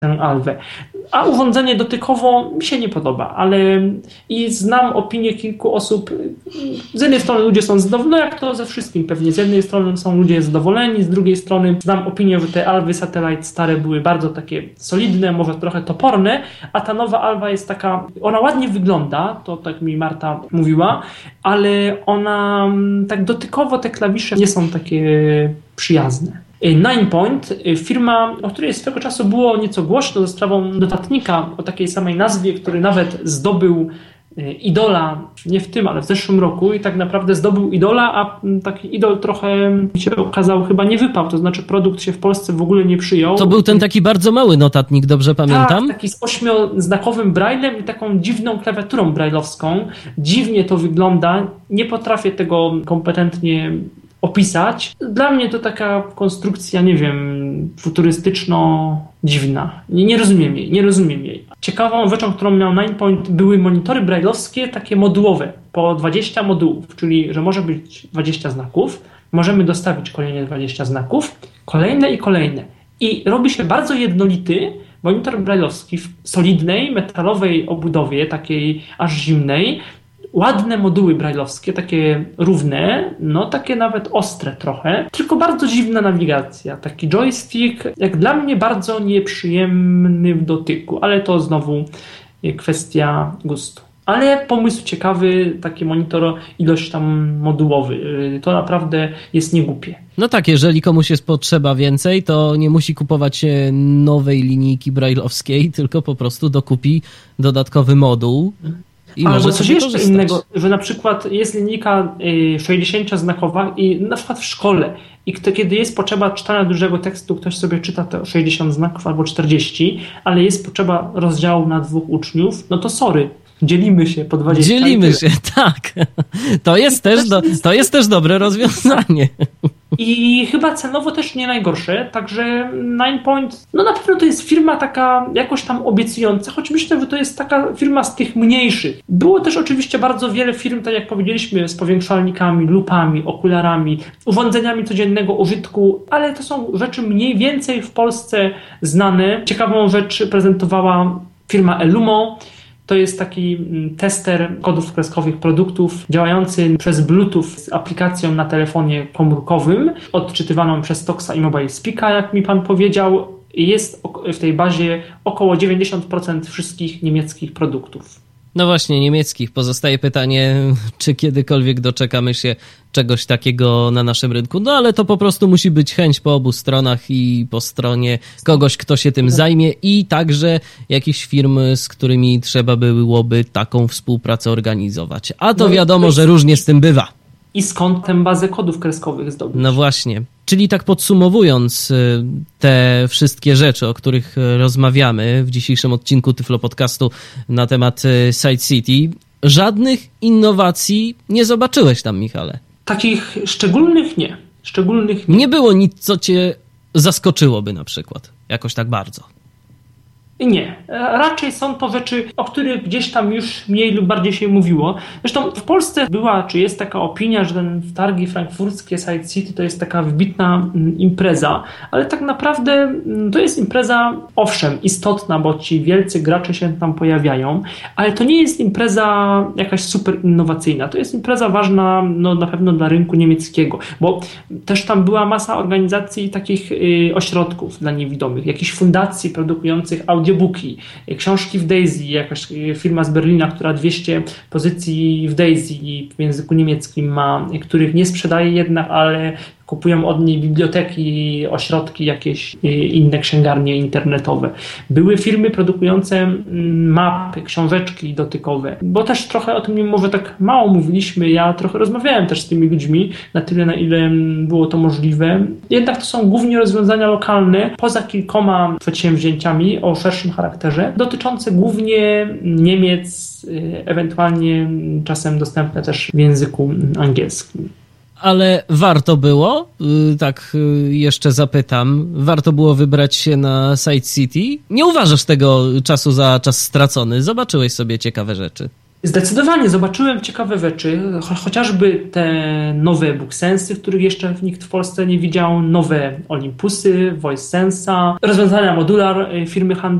tę Alwę. A urządzenie dotykowo mi się nie podoba, ale i znam opinię kilku osób. Z jednej strony ludzie są zadowoleni, no jak to ze wszystkim pewnie. Z jednej strony są ludzie zadowoleni, z drugiej strony znam opinię, że te Alwy Satellite stare były bardzo takie solidne, może trochę toporne, a ta nowa Alwa jest taka, ona ładnie wygląda, to tak mi Marta mówiła, ale ona tak dotykowo te klawisze nie są takie przyjazne. Ninepoint, firma, o której swego czasu było nieco głośno za sprawą notatnika o takiej samej nazwie, który nawet zdobył idola, nie w tym, ale w zeszłym roku i tak naprawdę zdobył idola, a taki idol trochę się okazał, chyba nie wypał, to znaczy produkt się w Polsce w ogóle nie przyjął. To był ten taki bardzo mały notatnik, dobrze pamiętam? Tak, taki z 8-znakowym braillem i taką dziwną klawiaturą brailleowską. Dziwnie to wygląda, nie potrafię tego kompetentnie opisać. Dla mnie to taka konstrukcja, nie wiem, futurystyczno-dziwna. Nie rozumiem jej. Ciekawą rzeczą, którą miał Ninepoint, były monitory brailleowskie, takie modułowe, po 20 modułów, czyli że może być 20 znaków, możemy dostawić kolejne 20 znaków, kolejne i kolejne. I robi się bardzo jednolity monitor brailleowski w solidnej, metalowej obudowie, takiej aż zimnej, ładne moduły brailleowskie, takie równe, no takie nawet ostre trochę, tylko bardzo dziwna nawigacja. Taki joystick, jak dla mnie bardzo nieprzyjemny w dotyku, ale to znowu kwestia gustu. Ale pomysł ciekawy, taki monitor ilość tam modułowy, to naprawdę jest niegłupie. No tak, jeżeli komuś jest potrzeba więcej, to nie musi kupować nowej linijki brailleowskiej, tylko po prostu dokupi dodatkowy moduł. Albo coś jeszcze innego, że na przykład jest linijka 60-znakowa i na przykład w szkole i kiedy jest potrzeba czytania dużego tekstu, ktoś sobie czyta te 60 znaków albo 40, ale jest potrzeba rozdziału na 2 uczniów, no to sorry, dzielimy się po 20. Dzielimy się, tak. To jest też dobre rozwiązanie. I chyba cenowo też nie najgorsze, także Ninepoint, no na pewno to jest firma taka jakoś tam obiecująca, choć myślę, że to jest taka firma z tych mniejszych. Było też oczywiście bardzo wiele firm, tak jak powiedzieliśmy, z powiększalnikami, lupami, okularami, urządzeniami codziennego użytku, ale to są rzeczy mniej więcej w Polsce znane. Ciekawą rzecz prezentowała firma Elumo. To jest taki tester kodów kreskowych produktów działający przez Bluetooth z aplikacją na telefonie komórkowym, odczytywaną przez Toxa i Mobile Speaka, jak mi pan powiedział. Jest w tej bazie około 90% wszystkich niemieckich produktów. No właśnie, niemieckich. Pozostaje pytanie, czy kiedykolwiek doczekamy się czegoś takiego na naszym rynku. No ale to po prostu musi być chęć po obu stronach i po stronie kogoś, kto się tym zajmie i także jakieś firmy, z którymi trzeba byłoby taką współpracę organizować. A to wiadomo, że różnie z tym bywa. I skąd tę bazę kodów kreskowych zdobyć? No właśnie. Czyli tak podsumowując te wszystkie rzeczy, o których rozmawiamy w dzisiejszym odcinku Tyflo Podcastu na temat Side City, żadnych innowacji nie zobaczyłeś tam, Michale? Takich szczególnych nie. Nie było nic, co cię zaskoczyłoby na przykład, jakoś tak bardzo. Nie. Raczej są to rzeczy, o których gdzieś tam już mniej lub bardziej się mówiło. Zresztą w Polsce była, czy jest taka opinia, że ten targi frankfurckie Side City to jest taka wybitna impreza, ale tak naprawdę to jest impreza, owszem, istotna, bo ci wielcy gracze się tam pojawiają, ale to nie jest impreza jakaś super innowacyjna. To jest impreza ważna no, na pewno dla rynku niemieckiego, bo też tam była masa organizacji takich ośrodków dla niewidomych, jakichś fundacji produkujących audiobooki, książki w Daisy, jakaś firma z Berlina, która 200 pozycji w Daisy w języku niemieckim ma, których nie sprzedaje jednak, ale kupują od niej biblioteki, ośrodki, jakieś inne księgarnie internetowe. Były firmy produkujące mapy, książeczki dotykowe, bo też trochę o tym może tak mało mówiliśmy. Ja trochę rozmawiałem też z tymi ludźmi, na tyle, na ile było to możliwe. Jednak to są głównie rozwiązania lokalne, poza kilkoma przedsięwzięciami o szerszym charakterze, dotyczące głównie Niemiec, ewentualnie czasem dostępne też w języku angielskim. Ale warto było, tak jeszcze zapytam, warto było wybrać się na Side City? Nie uważasz tego czasu za czas stracony? Zobaczyłeś sobie ciekawe rzeczy? Zdecydowanie zobaczyłem ciekawe rzeczy, chociażby te nowe BookSensy, których jeszcze nikt w Polsce nie widział, nowe Olympusy, VoiceSense'a, rozwiązania Modular firmy handlowej,